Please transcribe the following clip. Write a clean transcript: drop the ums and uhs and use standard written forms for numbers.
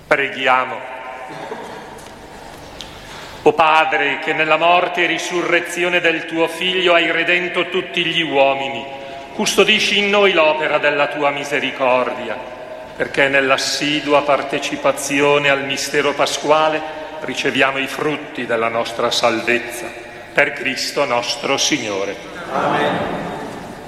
Preghiamo. O Padre, che nella morte e risurrezione del tuo Figlio hai redento tutti gli uomini, custodisci in noi l'opera della tua misericordia, perché nell'assidua partecipazione al mistero pasquale riceviamo i frutti della nostra salvezza. Per Cristo nostro Signore. Amen.